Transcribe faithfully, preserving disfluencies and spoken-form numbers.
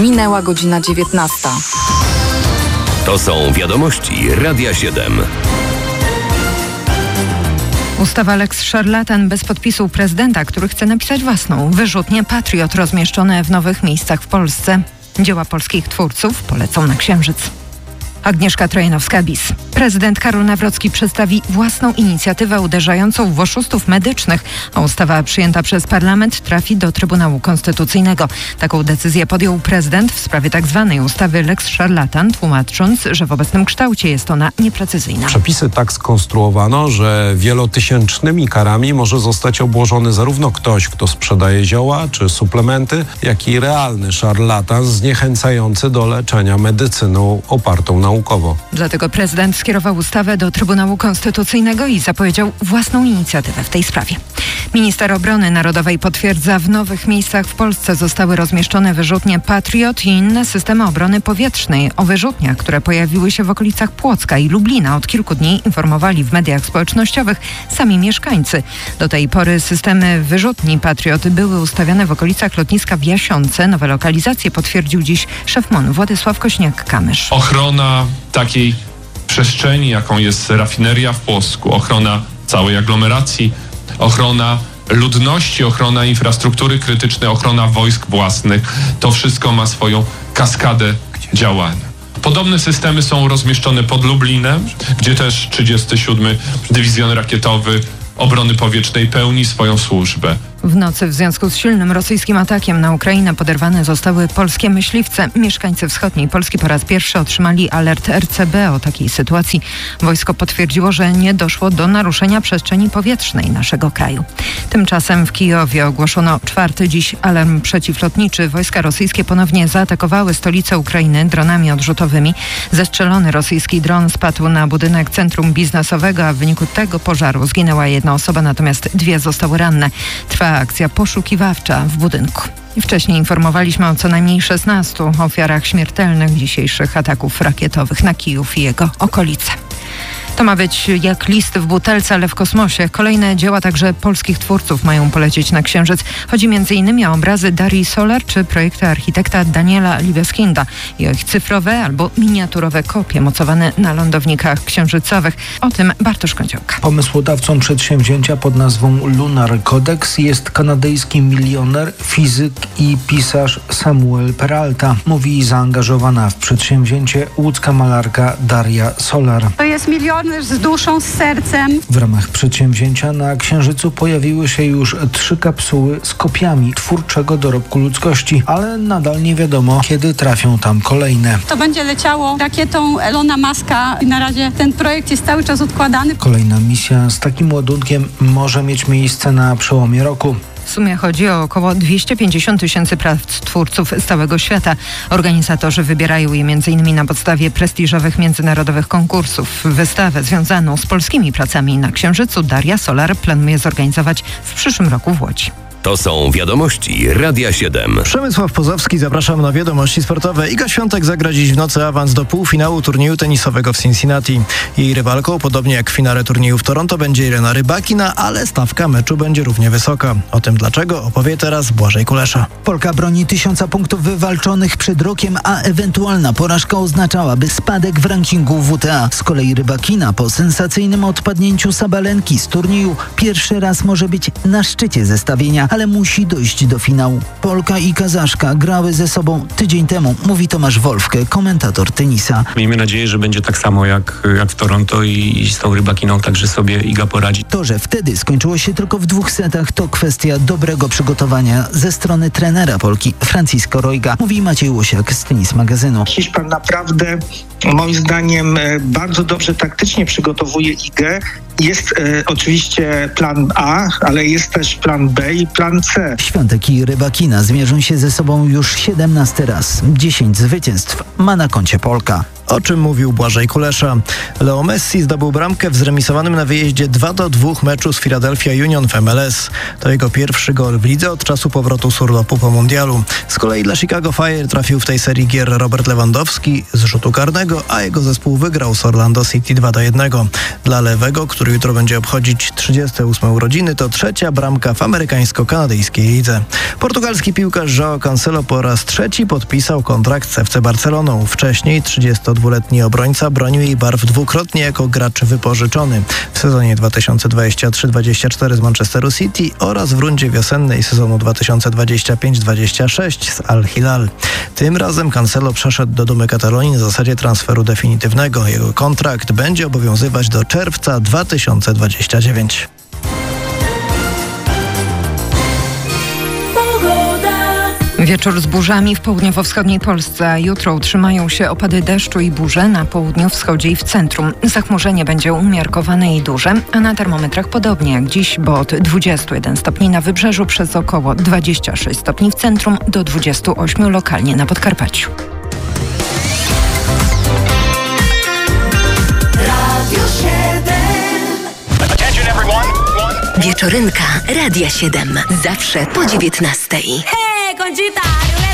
Minęła godzina dziewiętnasta. To są wiadomości Radia siedem. Ustawa Lex Szarlatan bez podpisu prezydenta, który chce napisać własną wyrzutnię Patriot rozmieszczone w nowych miejscach w Polsce. Dzieła polskich twórców polecą na Księżyc. Agnieszka Trojanowska-Bis. Prezydent Karol Nawrocki przedstawi własną inicjatywę uderzającą w oszustów medycznych, a ustawa przyjęta przez parlament trafi do Trybunału Konstytucyjnego. Taką decyzję podjął prezydent w sprawie tzw. ustawy Lex Szarlatan, tłumacząc, że w obecnym kształcie jest ona nieprecyzyjna. Przepisy tak skonstruowano, że wielotysięcznymi karami może zostać obłożony zarówno ktoś, kto sprzedaje zioła czy suplementy, jak i realny szarlatan zniechęcający do leczenia medycyną opartą na naukowo. Dlatego prezydent skierował ustawę do Trybunału Konstytucyjnego i zapowiedział własną inicjatywę w tej sprawie. Minister Obrony Narodowej potwierdza, w nowych miejscach w Polsce zostały rozmieszczone wyrzutnie Patriot i inne systemy obrony powietrznej. O wyrzutniach, które pojawiły się w okolicach Płocka i Lublina, od kilku dni informowali w mediach społecznościowych sami mieszkańcy. Do tej pory systemy wyrzutni Patriot były ustawiane w okolicach lotniska w Jasionce. Nowe lokalizacje potwierdził dziś szef MON Władysław Kośniak-Kamysz. Ochrona takiej przestrzeni, jaką jest rafineria w Płocku, ochrona całej aglomeracji, ochrona ludności, ochrona infrastruktury krytycznej, ochrona wojsk własnych. To wszystko ma swoją kaskadę działania. Podobne systemy są rozmieszczone pod Lublinem, gdzie też trzydziesty siódmy Dywizjon Rakietowy Obrony Powietrznej pełni swoją służbę. W nocy w związku z silnym rosyjskim atakiem na Ukrainę poderwane zostały polskie myśliwce. Mieszkańcy wschodniej Polski po raz pierwszy otrzymali alert R C B o takiej sytuacji. Wojsko potwierdziło, że nie doszło do naruszenia przestrzeni powietrznej naszego kraju. Tymczasem w Kijowie ogłoszono czwarty dziś alarm przeciwlotniczy. Wojska rosyjskie ponownie zaatakowały stolicę Ukrainy dronami odrzutowymi. Zestrzelony rosyjski dron spadł na budynek centrum biznesowego, a w wyniku tego pożaru zginęła jedna osoba, natomiast dwie zostały ranne. Trwa akcja poszukiwawcza w budynku. Wcześniej informowaliśmy o co najmniej szesnastu ofiarach śmiertelnych dzisiejszych ataków rakietowych na Kijów i jego okolice. To ma być jak list w butelce, ale w kosmosie. Kolejne dzieła także polskich twórców mają polecieć na Księżyc. Chodzi między innymi o obrazy Darii Solar czy projekty architekta Daniela Liebeskinda i o ich cyfrowe albo miniaturowe kopie mocowane na lądownikach księżycowych. O tym Bartosz Kądziołka. Pomysłodawcą przedsięwzięcia pod nazwą Lunar Codex jest kanadyjski milioner, fizyk i pisarz Samuel Peralta. Mówi zaangażowana w przedsięwzięcie łódzka malarka Daria Solar. To jest milioner z duszą, z sercem. W ramach przedsięwzięcia na Księżycu pojawiły się już trzy kapsuły z kopiami twórczego dorobku ludzkości, ale nadal nie wiadomo, kiedy trafią tam kolejne. To będzie leciało rakietą Elona Muska i na razie ten projekt jest cały czas odkładany. Kolejna misja z takim ładunkiem może mieć miejsce na przełomie roku. W sumie chodzi o około dwieście pięćdziesiąt tysięcy prac twórców z całego świata. Organizatorzy wybierają je między innymi na podstawie prestiżowych międzynarodowych konkursów. Wystawę związaną z polskimi pracami na Księżycu Daria Solar planuje zorganizować w przyszłym roku w Łodzi. To są wiadomości Radia siedem. Przemysław Pozowski, zapraszam na wiadomości sportowe. Iga Świątek zagra dziś w nocy awans do półfinału turnieju tenisowego w Cincinnati. Jej rywalką, podobnie jak w finale turnieju w Toronto, będzie Irena Rybakina, ale stawka meczu będzie równie wysoka. O tym dlaczego opowie teraz Błażej Kulesza. Polka broni tysiąca punktów wywalczonych przed rokiem, a ewentualna porażka oznaczałaby spadek w rankingu W T A. Z kolei Rybakina po sensacyjnym odpadnięciu Sabalenki z turnieju pierwszy raz może być na szczycie zestawienia, ale musi dojść do finału. Polka i Kazaszka grały ze sobą tydzień temu, mówi Tomasz Wolfke, komentator tenisa. Miejmy nadzieję, że będzie tak samo jak, jak w Toronto i, i z tą Rybakiną także sobie Iga poradzi. To, że wtedy skończyło się tylko w dwóch setach, to kwestia dobrego przygotowania ze strony trenera Polki, Francisco Roiga, mówi Maciej Łosiak z Tenis Magazynu. Hiszpan naprawdę, moim zdaniem, bardzo dobrze taktycznie przygotowuje Igę. Jest e, oczywiście plan A, ale jest też plan B i plan C. Świątek i Rybakina zmierzą się ze sobą już siedemnasty raz. dziesięć zwycięstw ma na koncie Polka. o czym mówił Błażej Kulesza. Leo Messi zdobył bramkę w zremisowanym na wyjeździe dwa do dwóch meczu z Philadelphia Union w M L S. To jego pierwszy gol w lidze od czasu powrotu z urlopu po mundialu. Z kolei dla Chicago Fire trafił w tej serii gier Robert Lewandowski z rzutu karnego, a jego zespół wygrał z Orlando City dwa do jednego. Dla Lewego, który jutro będzie obchodzić trzydzieste ósme urodziny, to trzecia bramka w amerykańsko-kanadyjskiej lidze. Portugalski piłkarz João Cancelo po raz trzeci podpisał kontrakt z F C Barceloną. Wcześniej trzydziestodwuletni obrońca bronił jej barw dwukrotnie jako gracz wypożyczony w sezonie dwa tysiące dwudziestym trzecim dwudziestym czwartym z Manchesteru City oraz w rundzie wiosennej sezonu dwa tysiące dwudziestym piątym dwudziestym szóstym z Al Hilal. Tym razem Cancelo przeszedł do Dumy Katalonii na zasadzie transferu definitywnego. Jego kontrakt będzie obowiązywać do czerwca dwa tysiące dwudziestego dziewiątego. Wieczór z burzami w południowo-wschodniej Polsce. Jutro utrzymają się opady deszczu i burze na południu, wschodzie i w centrum. Zachmurzenie będzie umiarkowane i duże, a na termometrach podobnie jak dziś, bo od dwudziestu jeden stopni na wybrzeżu przez około dwadzieścia sześć stopni w centrum do dwudziestu ośmiu lokalnie na Podkarpaciu. Wieczorynka Radia siedem. Zawsze po dziewiętnastej. Conchita.